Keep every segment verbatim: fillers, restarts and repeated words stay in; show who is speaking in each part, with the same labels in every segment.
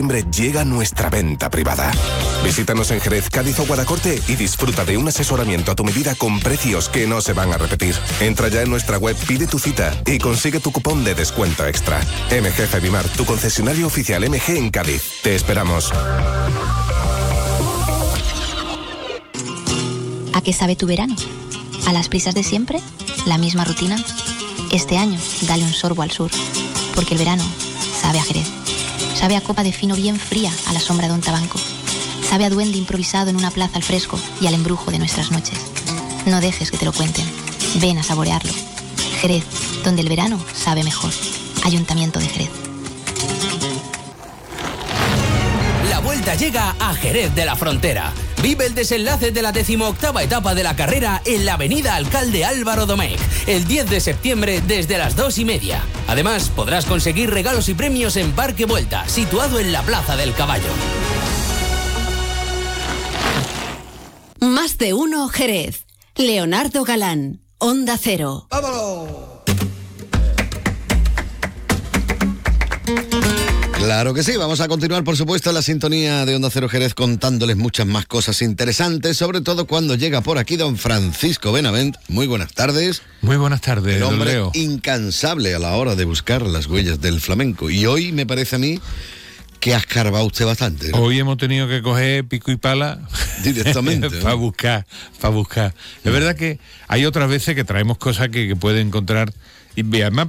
Speaker 1: septiembre llega nuestra venta privada. Visítanos en Jerez, Cádiz o Guadacorte y disfruta de un asesoramiento a tu medida con precios que no se van a repetir. Entra ya en nuestra web, pide tu cita y consigue tu cupón de descuento extra. M G Febimar, tu concesionario oficial M G en Cádiz. Te esperamos.
Speaker 2: ¿A qué sabe tu verano? ¿A las prisas de siempre? ¿La misma rutina? Este año, dale un sorbo al sur, porque el verano sabe a Jerez. Sabe a copa de fino bien fría a la sombra de un tabanco. Sabe a duende improvisado en una plaza al fresco y al embrujo de nuestras noches. No dejes que te lo cuenten. Ven a saborearlo. Jerez, donde el verano sabe mejor. Ayuntamiento de Jerez.
Speaker 3: La vuelta llega a Jerez de la Frontera. Vive el desenlace de la decimoctava etapa de la carrera en la avenida Alcalde Álvaro Domecq, el diez de septiembre desde las dos y media. Además, podrás conseguir regalos y premios en Parque Vuelta, situado en la Plaza del Caballo.
Speaker 4: Más de uno Jerez. Leonardo Galán, Onda Cero.
Speaker 5: ¡Vámonos! Claro que sí, vamos a continuar, por supuesto, en la sintonía de Onda Cero Jerez contándoles muchas más cosas interesantes, sobre todo cuando llega por aquí don Francisco Benavent. Muy buenas tardes.
Speaker 6: Muy buenas tardes,
Speaker 5: El hombre
Speaker 6: Leo.
Speaker 5: incansable a la hora de buscar las huellas del flamenco. Y hoy me parece a mí que ha escarbado usted bastante, ¿no?
Speaker 6: Hoy hemos tenido que coger pico y pala
Speaker 5: directamente, ¿no?
Speaker 6: para buscar, para buscar. Es verdad que hay otras veces que traemos cosas que, que puede encontrar. Y además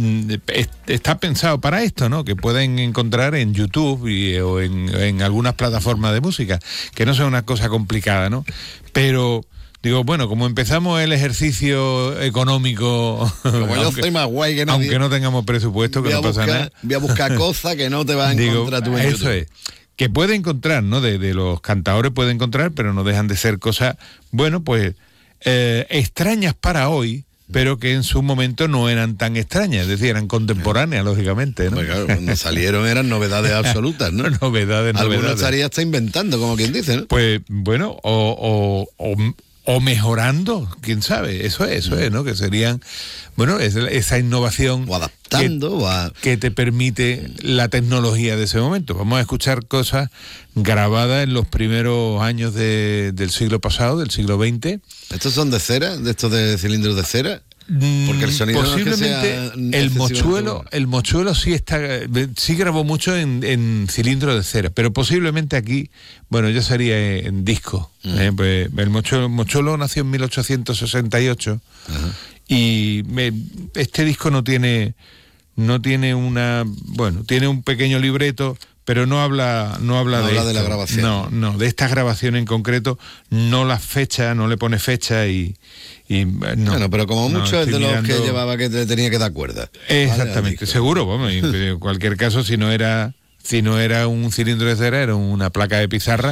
Speaker 6: está pensado para esto, ¿no? Que pueden encontrar en YouTube y, o en, en algunas plataformas de música, que no sea una cosa complicada, ¿no? Pero digo, bueno, como empezamos el ejercicio económico,
Speaker 5: como yo
Speaker 6: aunque,
Speaker 5: soy más guay que nadie,
Speaker 6: aunque no tengamos presupuesto, que no pasa
Speaker 5: buscar,
Speaker 6: nada.
Speaker 5: Voy a buscar cosas que no te vas a encontrar
Speaker 6: digo,
Speaker 5: tú en
Speaker 6: eso
Speaker 5: YouTube.
Speaker 6: es. Que puede encontrar, ¿no? De, de los cantadores puede encontrar, pero no dejan de ser cosas, bueno, pues eh, extrañas para hoy, pero que en su momento no eran tan extrañas, es decir, eran contemporáneas, lógicamente, ¿no?
Speaker 5: Pues claro, cuando salieron eran novedades absolutas, ¿no?
Speaker 6: novedades,
Speaker 5: Algunos
Speaker 6: novedades.
Speaker 5: estaría hasta inventando, como quien dice, ¿no?
Speaker 6: Pues, bueno, o, o, o, o mejorando, quién sabe, eso es, eso es, ¿no? Que serían, bueno, es, esa innovación...
Speaker 5: O adaptando,
Speaker 6: que,
Speaker 5: o a...
Speaker 6: que te permite la tecnología de ese momento. Vamos a escuchar cosas grabadas en los primeros años de, del siglo pasado, del siglo veinte.
Speaker 5: ¿Estos son de cera? ¿De estos de cilindros de cera? Porque el sonido
Speaker 6: posiblemente
Speaker 5: no es que sea
Speaker 6: el mochuelo
Speaker 5: bueno.
Speaker 6: el mochuelo sí está sí grabó mucho en, en cilindro de cera, pero posiblemente aquí, bueno, ya sería en disco. Mm. eh, pues el mochuelo, mochuelo nació en mil ochocientos sesenta y ocho. Ajá. Y me, este disco no tiene no tiene una, bueno, tiene un pequeño libreto, pero no habla no habla,
Speaker 5: no
Speaker 6: de,
Speaker 5: habla
Speaker 6: esto.
Speaker 5: de la grabación.
Speaker 6: No, no, de esta grabación en concreto, no la fecha, no le pone fecha y, y no.
Speaker 5: Bueno, pero como
Speaker 6: no,
Speaker 5: muchos de los
Speaker 6: mirando...
Speaker 5: que llevaba que te tenía que dar cuerda.
Speaker 6: Exactamente, vale, seguro, vamos, en cualquier caso, si no era si no era un cilindro de cera, era una placa de pizarra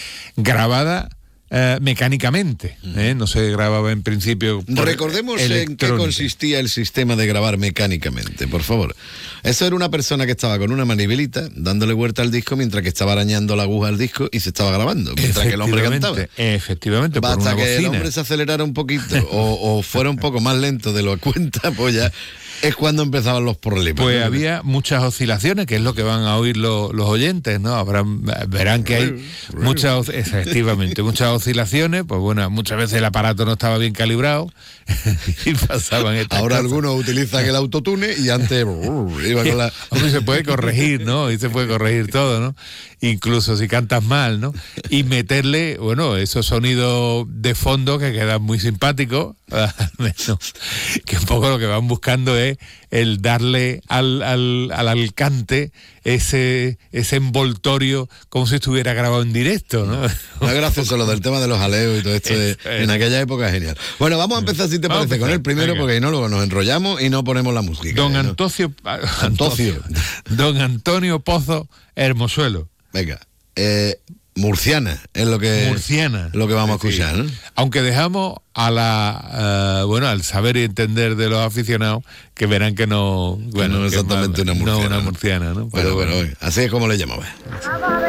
Speaker 6: grabada Uh, mecánicamente, ¿eh? No se grababa en principio por
Speaker 5: Recordemos en qué consistía el sistema de grabar mecánicamente, por favor. Eso era una persona que estaba con una manivelita dándole vuelta al disco mientras que estaba arañando la aguja al disco y se estaba grabando, mientras que el hombre cantaba.
Speaker 6: Efectivamente, por
Speaker 5: Basta
Speaker 6: una
Speaker 5: que
Speaker 6: bocina.
Speaker 5: el hombre se acelerara un poquito o, o fuera un poco más lento de lo que cuenta, pues ya es cuando empezaban los problemas.
Speaker 6: Pues
Speaker 5: ¿no?
Speaker 6: había muchas oscilaciones, que es lo que van a oír lo, los oyentes, ¿no? Habrán, verán que hay muchas, efectivamente, muchas oscilaciones, pues bueno, muchas veces el aparato no estaba bien calibrado y pasaban estas
Speaker 5: Ahora
Speaker 6: cosas.
Speaker 5: Algunos utilizan el autotune y antes iba con la...
Speaker 6: Hombre, se puede corregir, ¿no? Y se puede corregir todo, ¿no? Incluso si cantas mal, ¿no? Y meterle, bueno, esos sonidos de fondo que quedan muy simpáticos, al menos, que un poco lo que van buscando es el darle al, al, al alcante ese, ese envoltorio como si estuviera grabado en directo, ¿no?
Speaker 5: No es gracioso lo del tema de los aleos y todo esto, es, es, en aquella época genial. Bueno, vamos a empezar, si te
Speaker 6: vamos
Speaker 5: parece, con el primero, venga, porque no luego nos enrollamos y no ponemos la música.
Speaker 6: Don
Speaker 5: ¿no?
Speaker 6: Antocio,
Speaker 5: Antocio.
Speaker 6: Don Antonio Pozo Hermosuelo.
Speaker 5: Venga, eh, murciana es lo que
Speaker 6: murciana
Speaker 5: lo que vamos sí, a escuchar, ¿no?
Speaker 6: Aunque dejamos a la uh, bueno, al saber y entender de los aficionados que verán que no, bueno,
Speaker 5: que no
Speaker 6: que
Speaker 5: exactamente
Speaker 6: es
Speaker 5: una murciana,
Speaker 6: no una murciana, ¿no?
Speaker 5: Pero bueno, bueno, así es como le llamamos.